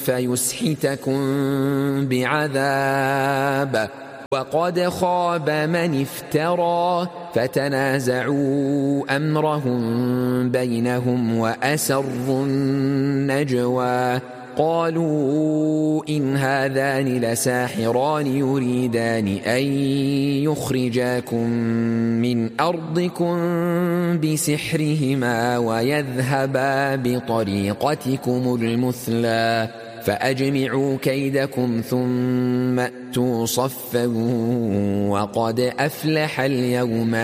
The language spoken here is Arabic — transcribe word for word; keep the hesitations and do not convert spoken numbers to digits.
فيسحتكم بعذاب وقد خاب من افترى فتنازعوا أمرهم بينهم وأسروا النجوى قالوا إن هذان لساحران يريدان أن يخرجاكم من أرضكم بسحرهما ويذهبا بطريقتكم المثلى فأجمعوا كيدكم ثم أتوا صفا وقد أفلح اليوم